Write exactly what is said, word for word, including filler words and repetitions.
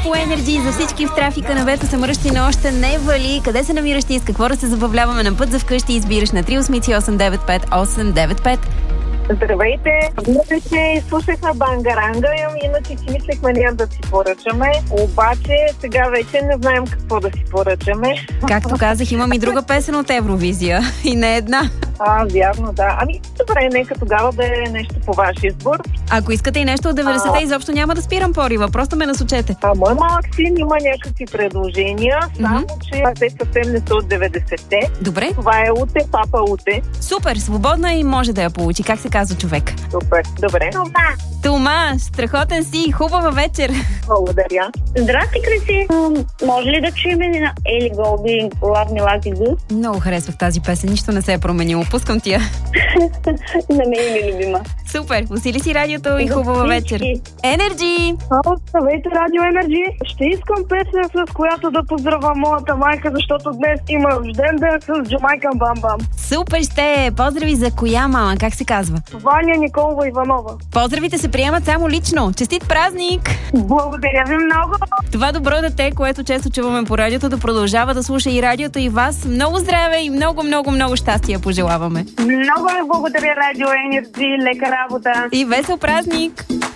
по Енерджи. За всички в трафика на Вето Съмръщина още не вали. Къде се намираш ти, с какво да се забавляваме на път за вкъщи, избираш на три осем осем девет пет осем девет пет. Здравейте! Ние се слушахме Бангаранга, иначе си мислехме няма да си поръчаме, обаче сега вече не знаем какво да си поръчаме. Както казах, имам и друга песен от Евровизия и не една. А, вярно, да. Ами, добре, нека тогава да е нещо по ваш избор. Ако искате и нещо от деветдесетте, а... изобщо няма да спирам порива, просто ме насочете. А, мой малък син има някакви предложения, само mm-hmm. че те съвсем не са от деветдесетте. Добре. Това е Уте, папа Уте. Супер, свободна и може да я получи. Как се казва човек? Супер, добре. Тома. Тома, страхотен си, хубава вечер. Благодаря. Здрасти, Криси. Може ли да чуем на Ели Голдинг Love Me Like You Do? Много харесвах тази песен, нищо не се е променило. Пускам тия. На мен ми любима. Супер, усили си радиото и хубава вечер. Енерджи! Здравейте, Радио Енерджи! Ще искам песен, с която да поздравя моята майка, защото днес има рожден ден с Джамайкан Бам Бам. Супер ще! Поздрави за коя мама? Как се казва? Ваня Николова Иванова. Поздравите се приемат само лично. Честит празник! Благодаря ви много! Това добро дете, което често чуваме по радиото, да продължава да слуша и радиото, и вас. Много здраве и много, много, много щастие пожелаваме. Много ви благодаря, Радио Енерджи. Лека работа! И весел празник!